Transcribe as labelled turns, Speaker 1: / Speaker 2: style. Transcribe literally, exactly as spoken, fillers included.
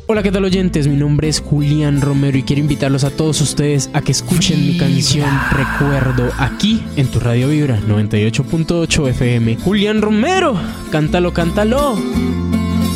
Speaker 1: Hola, ¿qué tal oyentes? Mi nombre es Julián Romero y quiero invitarlos a todos ustedes a que escuchen mi canción Recuerdo aquí en tu Radio Vibra noventa y ocho punto ocho F M. Julián Romero, cántalo, cántalo.